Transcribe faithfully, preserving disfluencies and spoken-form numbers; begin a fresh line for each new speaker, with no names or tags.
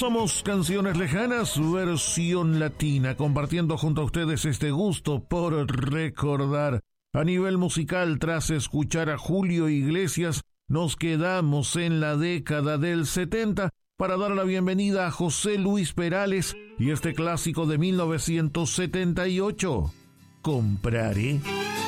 Somos Canciones Lejanas, versión latina, compartiendo junto a ustedes este gusto por recordar. A nivel musical, tras escuchar a Julio Iglesias, nos quedamos en la década del setenta para dar la bienvenida a José Luis Perales y este clásico de mil novecientos setenta y ocho, Compraré.